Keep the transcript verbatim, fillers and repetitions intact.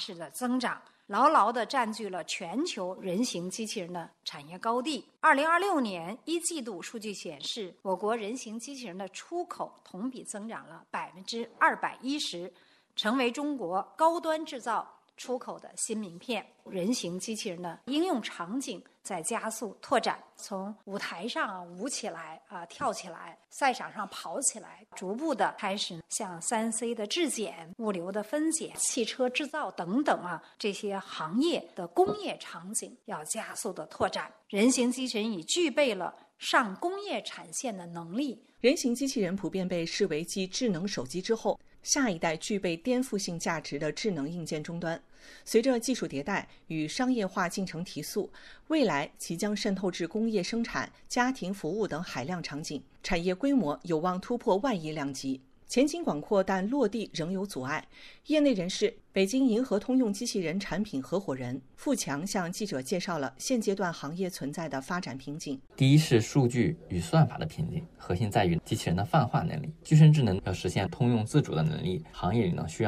式的增长，牢牢地占据了全球人形机器人的产业高地。二零二六年一季度数据显示，我国人形机器人的出口同比增长了百分之二百一十，成为中国高端制造出口的新名片。人形机器人的应用场景在加速拓展，从舞台上舞起来啊、跳起来，赛场上跑起来，逐步的开始像 三 C 的制检、物流的分解、汽车制造等等啊这些行业的工业场景要加速的拓展。人形机器人已具备了上工业产线的能力。 人形机器人普遍被视为继智能手机之后下一代具备颠覆性价值的智能硬件终端。随着技术迭代与商业化进程提速，未来其将渗透至工业生产、家庭服务等海量场景，产业规模有望突破万亿量级。前景广阔，但落地仍有阻碍。业内人士、北京银河通用机器人产品合伙人付强向记者介绍了现阶段行业存在的发展瓶颈。 第一是数据与算法的瓶颈，核心在于机器人的泛化能力。具身智能要实现通用自主的能力，行业里呢需要